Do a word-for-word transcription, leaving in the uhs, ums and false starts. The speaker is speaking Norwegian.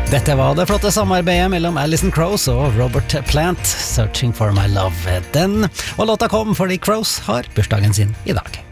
Dette var det flotte samarbeidet mellom Alison Krauss og Robert Plant, Searching for my love. Den, og låta kom fordi Krauss har bursdagen sin i dag.